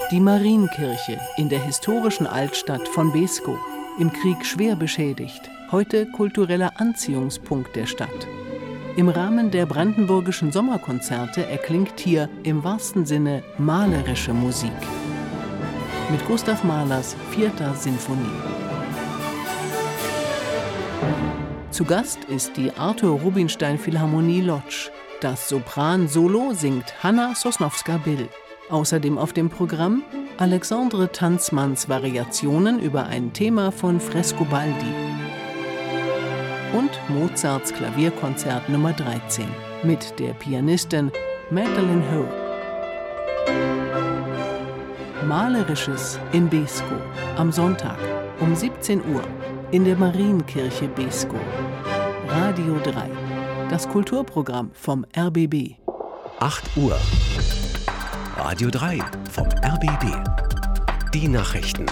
Die Marienkirche in der historischen Altstadt von Beeskow, im Krieg schwer beschädigt, heute kultureller Anziehungspunkt der Stadt. Im Rahmen der brandenburgischen Sommerkonzerte erklingt hier im wahrsten Sinne malerische Musik. Mit Gustav Mahlers 4. Sinfonie. Zu Gast ist die Arthur Rubinstein Philharmonie Łódź. Das Sopran-Solo singt Hanna Sosnowska-Bill. Außerdem auf dem Programm Alexandre Tanzmanns Variationen über ein Thema von Frescobaldi und Mozarts Klavierkonzert Nummer 13 mit der Pianistin Magdalene Ho. Malerisches in Beeskow am Sonntag um 17 Uhr in der Marienkirche Beeskow. Radio 3, das Kulturprogramm vom RBB. 8 Uhr. Radio 3 vom RBB. Die Nachrichten.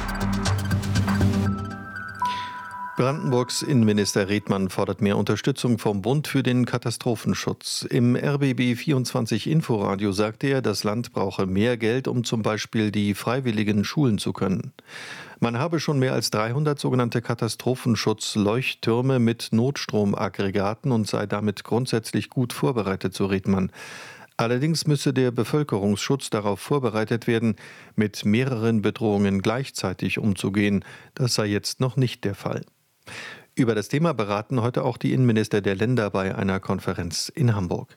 Brandenburgs Innenminister Redmann fordert mehr Unterstützung vom Bund für den Katastrophenschutz. Im RBB 24 Inforadio sagte er, das Land brauche mehr Geld, um zum Beispiel die Freiwilligen schulen zu können. Man habe schon mehr als 300 sogenannte Katastrophenschutz-Leuchttürme mit Notstromaggregaten und sei damit grundsätzlich gut vorbereitet, so Redmann. Allerdings müsse der Bevölkerungsschutz darauf vorbereitet werden, mit mehreren Bedrohungen gleichzeitig umzugehen. Das sei jetzt noch nicht der Fall. Über das Thema beraten heute auch die Innenminister der Länder bei einer Konferenz in Hamburg.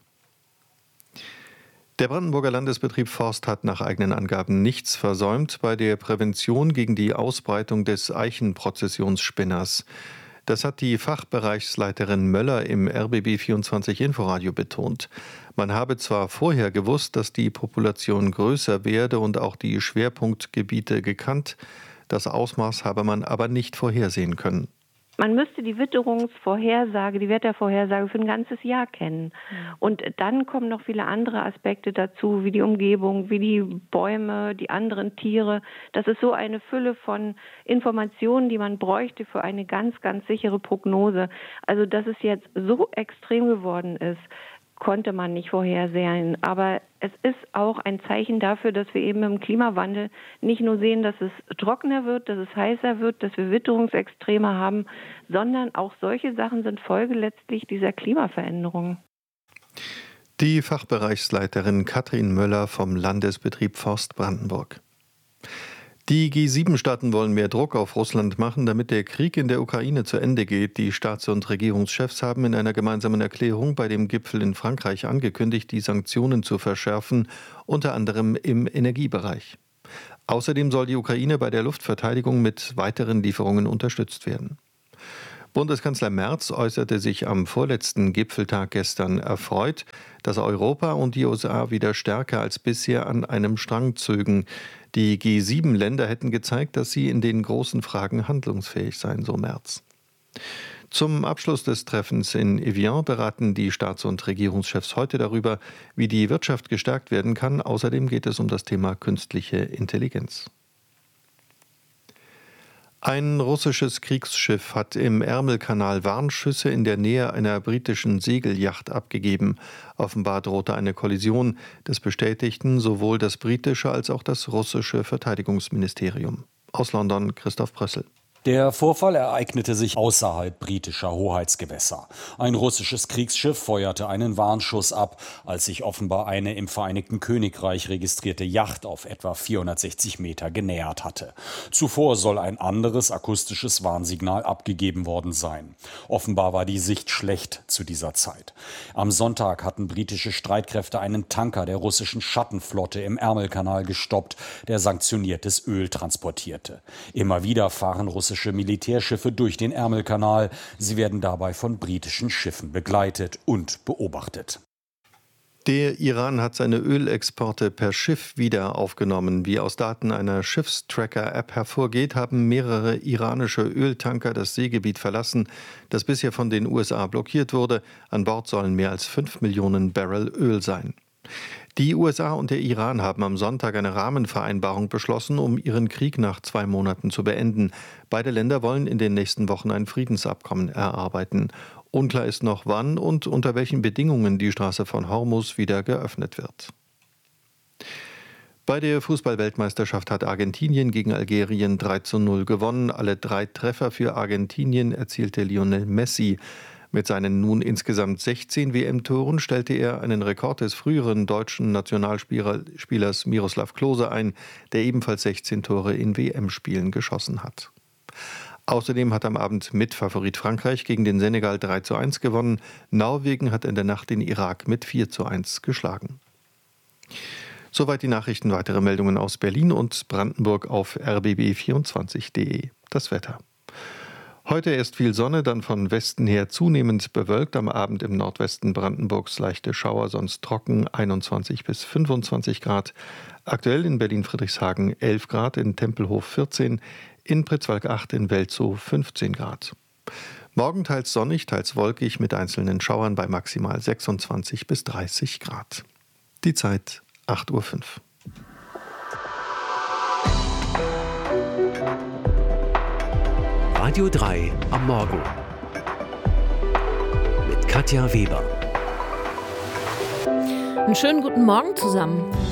Der Brandenburger Landesbetrieb Forst hat nach eigenen Angaben nichts versäumt bei der Prävention gegen die Ausbreitung des Eichenprozessionsspinners. Das hat die Fachbereichsleiterin Möller im RBB 24 Inforadio betont. Man habe zwar vorher gewusst, dass die Population größer werde und auch die Schwerpunktgebiete gekannt, das Ausmaß habe man aber nicht vorhersehen können. Man müsste die Witterungsvorhersage, die Wettervorhersage für ein ganzes Jahr kennen. Und dann kommen noch viele andere Aspekte dazu, wie die Umgebung, wie die Bäume, die anderen Tiere. Das ist so eine Fülle von Informationen, die man bräuchte für eine ganz, ganz sichere Prognose. Also, dass es jetzt so extrem geworden ist, konnte man nicht vorhersehen. Aber es ist auch ein Zeichen dafür, dass wir eben im Klimawandel nicht nur sehen, dass es trockener wird, dass es heißer wird, dass wir Witterungsextreme haben, sondern auch solche Sachen sind Folge letztlich dieser Klimaveränderung. Die Fachbereichsleiterin Katrin Möller vom Landesbetrieb Forst Brandenburg. Die G7-Staaten wollen mehr Druck auf Russland machen, damit der Krieg in der Ukraine zu Ende geht. Die Staats- und Regierungschefs haben in einer gemeinsamen Erklärung bei dem Gipfel in Frankreich angekündigt, die Sanktionen zu verschärfen, unter anderem im Energiebereich. Außerdem soll die Ukraine bei der Luftverteidigung mit weiteren Lieferungen unterstützt werden. Bundeskanzler Merz äußerte sich am vorletzten Gipfeltag gestern erfreut, dass Europa und die USA wieder stärker als bisher an einem Strang zögen. Die G7-Länder hätten gezeigt, dass sie in den großen Fragen handlungsfähig seien, so Merz. Zum Abschluss des Treffens in Evian beraten die Staats- und Regierungschefs heute darüber, wie die Wirtschaft gestärkt werden kann. Außerdem geht es um das Thema künstliche Intelligenz. Ein russisches Kriegsschiff hat im Ärmelkanal Warnschüsse in der Nähe einer britischen Segelyacht abgegeben. Offenbar drohte eine Kollision. Das bestätigten sowohl das britische als auch das russische Verteidigungsministerium. Aus London Christoph Brössel. Der Vorfall ereignete sich außerhalb britischer Hoheitsgewässer. Ein russisches Kriegsschiff feuerte einen Warnschuss ab, als sich offenbar eine im Vereinigten Königreich registrierte Yacht auf etwa 460 Meter genähert hatte. Zuvor soll ein anderes akustisches Warnsignal abgegeben worden sein. Offenbar war die Sicht schlecht zu dieser Zeit. Am Sonntag hatten britische Streitkräfte einen Tanker der russischen Schattenflotte im Ärmelkanal gestoppt, der sanktioniertes Öl transportierte. Immer wieder fahren russische Militärschiffe durch den Ärmelkanal. Sie werden dabei von britischen Schiffen begleitet und beobachtet. Der Iran hat seine Ölexporte per Schiff wieder aufgenommen. Wie aus Daten einer Schiffstracker-App hervorgeht, haben mehrere iranische Öltanker das Seegebiet verlassen, das bisher von den USA blockiert wurde. An Bord sollen mehr als 5 Millionen Barrel Öl sein. Die USA und der Iran haben am Sonntag eine Rahmenvereinbarung beschlossen, um ihren Krieg nach 2 Monaten zu beenden. Beide Länder wollen in den nächsten Wochen ein Friedensabkommen erarbeiten. Unklar ist noch, wann und unter welchen Bedingungen die Straße von Hormuz wieder geöffnet wird. Bei der Fußball-Weltmeisterschaft hat Argentinien gegen Algerien 3:0 gewonnen. Alle 3 Treffer für Argentinien erzielte Lionel Messi. Mit seinen nun insgesamt 16 WM-Toren stellte er einen Rekord des früheren deutschen Nationalspielers Miroslav Klose ein, der ebenfalls 16 Tore in WM-Spielen geschossen hat. Außerdem hat am Abend Mitfavorit Frankreich gegen den Senegal 3:1 gewonnen. Norwegen hat in der Nacht den Irak mit 4:1 geschlagen. Soweit die Nachrichten. Weitere Meldungen aus Berlin und Brandenburg auf rbb24.de. Das Wetter. Heute erst viel Sonne, dann von Westen her zunehmend bewölkt. Am Abend im Nordwesten Brandenburgs leichte Schauer, sonst trocken, 21 bis 25 Grad. Aktuell in Berlin-Friedrichshagen 11 Grad, in Tempelhof 14, in Pritzwalk 8, in Welzow 15 Grad. Morgen teils sonnig, teils wolkig mit einzelnen Schauern bei maximal 26 bis 30 Grad. Die Zeit 8:05 Uhr. Radio 3 am Morgen mit Katja Weber. Einen schönen guten Morgen zusammen.